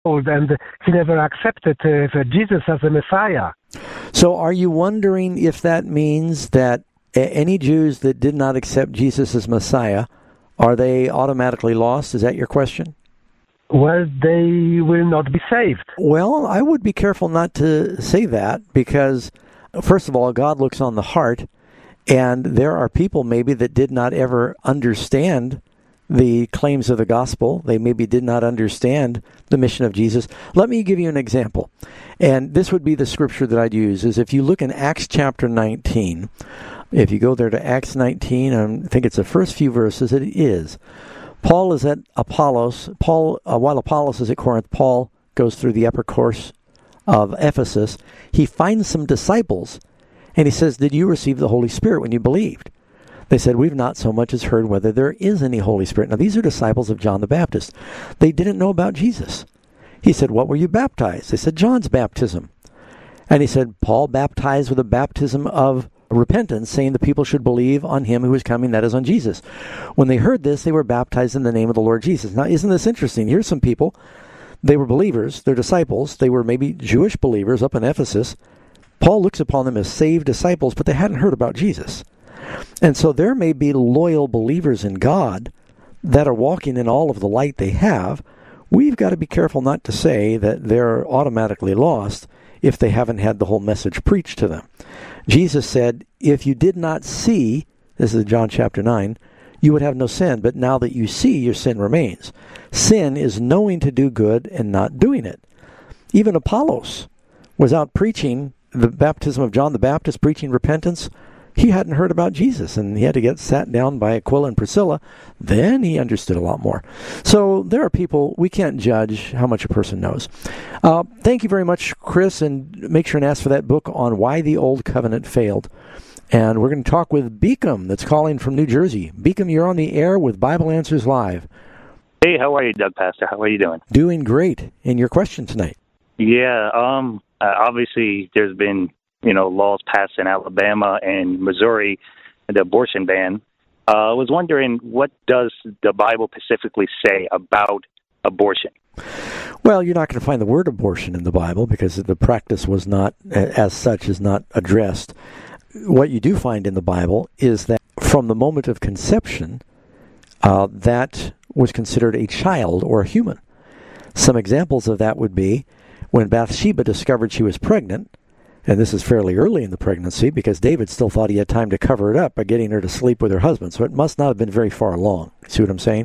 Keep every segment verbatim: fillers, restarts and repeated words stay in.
and he never accepted uh, Jesus as the Messiah. So are you wondering if that means that any Jews that did not accept Jesus as Messiah, are they automatically lost? Is that your question? Well, they will not be saved. Well, I would be careful not to say that because, first of all, God looks on the heart, and there are people maybe that did not ever understand the claims of the gospel. They maybe did not understand the mission of Jesus. Let me give you an example. And this would be the scripture that I'd use, is if you look in Acts chapter nineteen, if you go there to Acts nineteen, I think it's the first few verses, it is. Paul is at Apollos. Paul, uh, while Apollos is at Corinth, Paul goes through the upper course of Ephesus. He finds some disciples, and he says, "Did you receive the Holy Spirit when you believed?" They said, "We've not so much as heard whether there is any Holy Spirit." Now, these are disciples of John the Baptist. They didn't know about Jesus. He said, "What were you baptized?" They said, "John's baptism." And he said, "Paul baptized with a baptism of repentance, saying the people should believe on him who is coming, that is on Jesus." When they heard this, they were baptized in the name of the Lord Jesus. Now, isn't this interesting? Here's some people. They were believers. They're disciples. They were maybe Jewish believers up in Ephesus. Paul looks upon them as saved disciples, but they hadn't heard about Jesus. And so there may be loyal believers in God that are walking in all of the light they have. We've got to be careful not to say that they're automatically lost if they haven't had the whole message preached to them. Jesus said, if you did not see, this is John chapter nine, you would have no sin, but now that you see, your sin remains. Sin is knowing to do good and not doing it. Even Apollos was out preaching the baptism of John the Baptist, preaching repentance. He hadn't heard about Jesus, and he had to get sat down by Aquila and Priscilla. Then he understood a lot more. So there are people, we can't judge how much a person knows. Uh, thank you very much, Chris, and make sure and ask for that book on why the Old Covenant failed. And we're going to talk with Beacom, that's calling from New Jersey. Beacom, you're on the air with Bible Answers Live. Hey, how are you, Doug Pastor? How are you doing? Doing great. And your question tonight? Yeah, um, uh, obviously there's been you know, laws passed in Alabama and Missouri, the abortion ban. Uh, I was wondering, what does the Bible specifically say about abortion? Well, you're not going to find the word abortion in the Bible because the practice was not, as such, is not addressed. What you do find in the Bible is that from the moment of conception, uh, that was considered a child or a human. Some examples of that would be when Bathsheba discovered she was pregnant. And this is fairly early in the pregnancy because David still thought he had time to cover it up by getting her to sleep with her husband. So it must not have been very far along. See what I'm saying?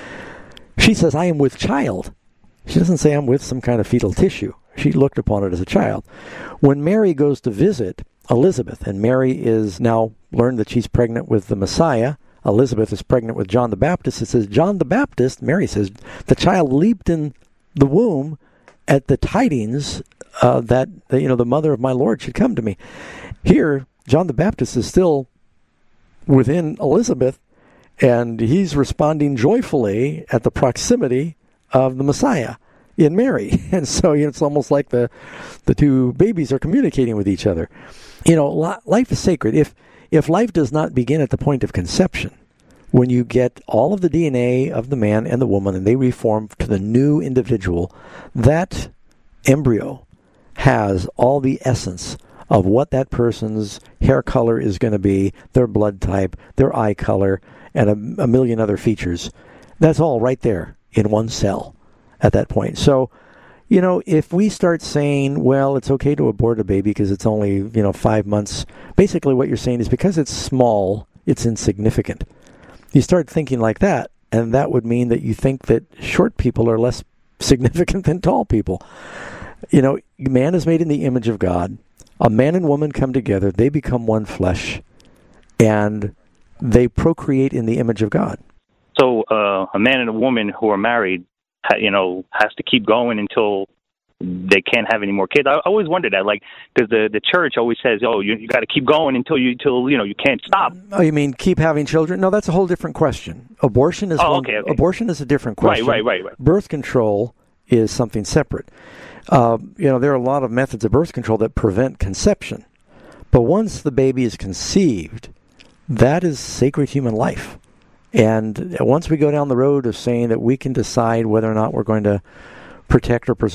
She says, I am with child. She doesn't say I'm with some kind of fetal tissue. She looked upon it as a child. When Mary goes to visit Elizabeth, and Mary is now learned that she's pregnant with the Messiah, Elizabeth is pregnant with John the Baptist. It says, John the Baptist, Mary says, the child leaped in the womb at the tidings uh, that, that you know the mother of my Lord should come to me. Here, John the Baptist is still within Elizabeth, and he's responding joyfully at the proximity of the Messiah in Mary. And so you know, it's almost like the the two babies are communicating with each other. You know, life is sacred. If if life does not begin at the point of conception, when you get all of the D N A of the man and the woman and they reform to the new individual, that embryo has all the essence of what that person's hair color is going to be, their blood type, their eye color, and a, a million other features. That's all right there in one cell at that point. So, you know, if we start saying, well, it's okay to abort a baby because it's only, you know, five months, basically what you're saying is because it's small, it's insignificant. You start thinking like that, and that would mean that you think that short people are less significant than tall people. You know, man is made in the image of God. A man and woman come together, they become one flesh, and they procreate in the image of God. So uh, a man and a woman who are married, you know, has to keep going until they can't have any more kids. I always wondered that, like, because the, the church always says, oh, you, you got to keep going until you, until, you know, you can't stop. Oh, you mean keep having children? No, that's a whole different question. Abortion is oh, one, okay, okay. Abortion is a different question. Right, right, right, right. Birth control is something separate. Uh, you know, there are a lot of methods of birth control that prevent conception. But once the baby is conceived, that is sacred human life. And once we go down the road of saying that we can decide whether or not we're going to protect or preserve